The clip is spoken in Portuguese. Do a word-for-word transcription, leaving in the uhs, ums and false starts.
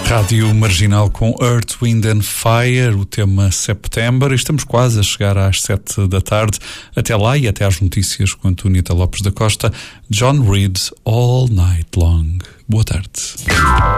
Rádio Marginal com Earth, Wind and Fire, o tema September. Estamos quase a chegar às sete da tarde. Até lá e até às notícias com Antonieta Lopes da Costa. John Reid, All Night Long. Boa tarde.